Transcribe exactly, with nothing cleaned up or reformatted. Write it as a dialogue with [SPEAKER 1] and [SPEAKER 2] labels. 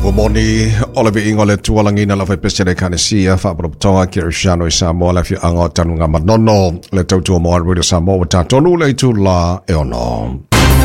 [SPEAKER 1] Moni Oliver Ingole tualangina la fepesere kanesia fa protonga kirishano Samoa la fi anga tanunga manono le tautu mo radio Samoa tatonu le tu la eono.